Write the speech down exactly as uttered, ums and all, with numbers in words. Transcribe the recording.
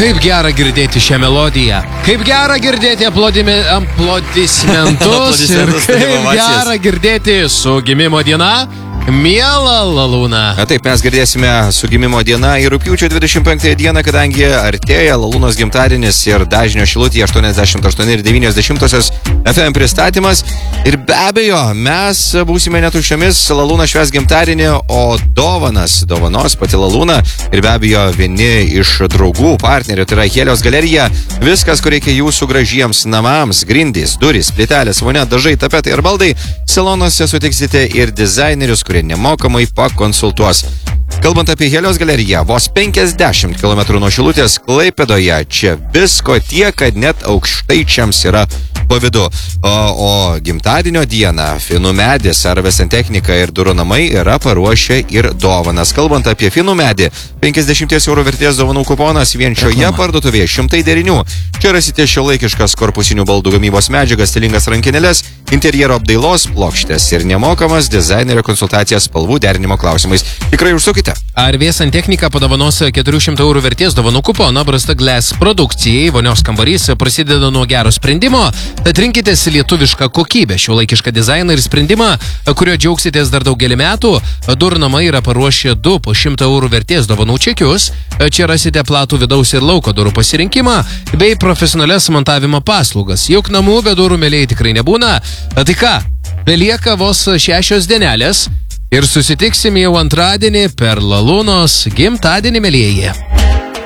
Kaip gera girdėti šią melodiją, kaip gera girdėti aplodimi, aplodismentus ir kaip gera girdėti su gimimo diena, miela Lalūna. Na taip, mes girdėsime su gimimo diena ir rugpjūčio dvidešimt penktąją dieną, kadangi artėja Lalūnos gimtadienis ir dažnio šilutėje aštuoniasdešimt aštuoni ir devynios dešimtosios F M pristatymas. Ir be abejo, mes būsime netuščiomis, Lalūna švęs gimtadienį, o dovanas, dovanos pati Lalūna ir be abejo vieni iš draugų, partnerių, tai yra Helios galerija. Viskas, ko reikia jūsų gražiems namams, grindys, durys, plytelės, vonia, dažai, tapetai ir baldai, salonuose sutiksite ir dizainerius, kurie nemokamai pakonsultuos. Kalbant apie Helios galeriją, vos penkiasdešimt kilometrų nuo Šilutės Klaipėdoje, čia visko tiek, kad net aukštaičiams yra pavydu. O, o gimtadienio dieną Finų medis, Arves Santechnika ir durų namai yra paruošę ir dovanas. Kalbant apie Finų medį, penkiasdešimt eurų vertės dovanų kuponas vien šioje parduotuvėje šimtai derinių. Čia rasite šiuolaikiškas korpusinių baldų gamybos medžiagas, stilingas rankinėles, interjero apdailos plokštės ir nemokamas dizainerio konsultacijas spalvų derinimo klausimais. Tikrai užsukite. Arves Santechnika padovanos keturių šimtų eurų vertės dovanų kuponą Brasta Glass produkcijai. Vonios kambarys prasideda nuo gero sprendimo, tad rinkitės lietuvišką kokybę, šiuolaikišką dizainą ir sprendimą, kurio džiaugsitės dar daugelį metų. Durų namai yra paruošę du po šimtą eurų vertės dovanų čekius. Čia rasite platų vidaus ir lauko durų pasirinkimą bei profesionalias montavimo paslaugas. Juk namų be durų mėliai tikrai nebūna. Tai ką, belieka vos šešios dienelės ir susitiksim jau antradienį per Lalūnos gimtadienį, mėlieji.